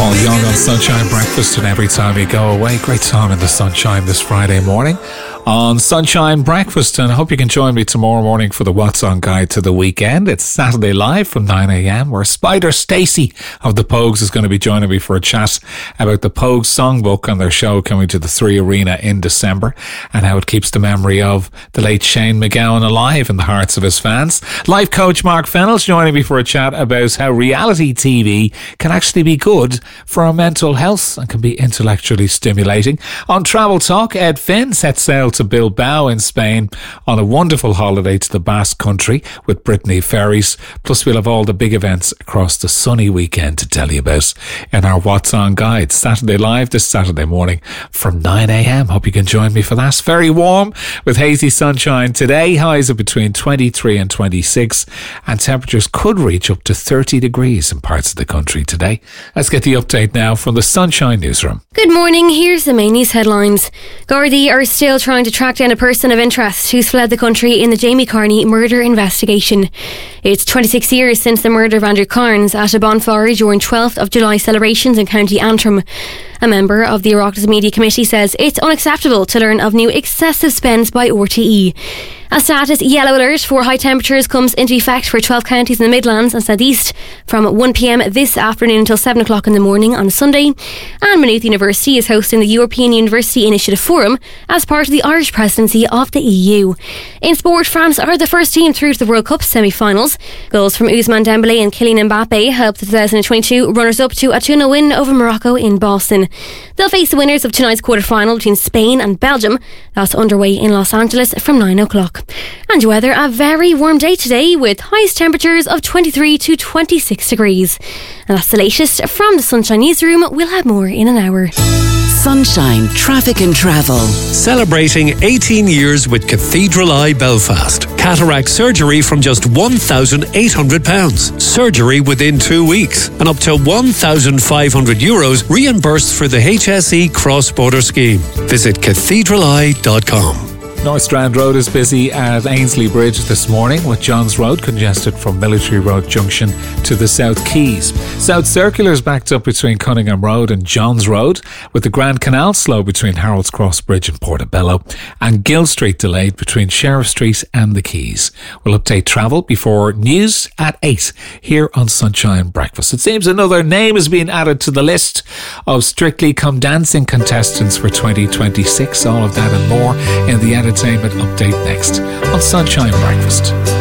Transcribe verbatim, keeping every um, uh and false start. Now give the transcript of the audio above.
Paul Young on Sunshine Breakfast, and every time you go away, great song in the sunshine this Friday morning on Sunshine Breakfast. And I hope you can join me tomorrow morning for the What's On Guide to the weekend. It's Saturday Live from nine a.m. where Spider Stacey of the Pogues is going to be joining me for a chat about the Pogues songbook and their show coming to the Three Arena in December, and how it keeps the memory of the late Shane MacGowan alive in the hearts of his fans. Life coach Mark Fennell's joining me for a chat about how reality T V can actually be good for our mental health and can be intellectually stimulating. On Travel Talk, Ed Finn sets sail to Bilbao in Spain on a wonderful holiday to the Basque Country with Brittany Ferries. Plus we'll have all the big events across the sunny weekend to tell you about in our What's On Guide. Saturday Live this Saturday morning from nine a.m. Hope you can join me for that. Very warm with hazy sunshine today. Highs of between twenty-three and twenty-six, and temperatures could reach up to thirty degrees in parts of the country today. Let's get the update now from the Sunshine Newsroom. Good morning, here's the main news headlines. Gardaí are still trying to track down a person of interest who's fled the country in the Jamie Carney murder investigation. It's twenty-six years since the murder of Andrew Carnes at a bonfire during twelfth of July celebrations in County Antrim. A member of the Oireachtas Media Committee says it's unacceptable to learn of new excessive spends by R T E. A status yellow alert for high temperatures comes into effect for twelve counties in the Midlands and South East from one p.m. this afternoon until seven o'clock in the morning on Sunday. And Maynooth University is hosting the European University Initiative Forum as part of the Irish presidency of the E U. In sport, France are the first team through to the World Cup semi-finals. Goals from Ousmane Dembélé and Kylian Mbappe helped the twenty twenty-two runners-up to a two nil win over Morocco in Boston. They'll face the winners of tonight's quarter-final between Spain and Belgium. That's underway in Los Angeles from nine o'clock. And weather, a very warm day today with highest temperatures of twenty-three to twenty-six degrees. And that's the latest from the Sunshine Newsroom. We'll have more in an hour. Sunshine Traffic and Travel. Celebrating eighteen years with Cathedral Eye Belfast. Cataract surgery from just one thousand eight hundred pounds. Surgery within two weeks. And up to one thousand five hundred euros reimbursed for the H S E cross-border scheme. Visit cathedral eye dot com. North Strand Road is busy at Ainsley Bridge this morning, with Johns Road congested from Military Road Junction to the South Quays. South Circular is backed up between Cunningham Road and Johns Road, with the Grand Canal slow between Harold's Cross Bridge and Portobello, and Gill Street delayed between Sheriff Street and the Quays. We'll update travel before news at eight here on Sunshine Breakfast. It seems another name has been added to the list of Strictly Come Dancing contestants for twenty twenty-six. All of that and more in the entertainment update next on Sunshine Breakfast.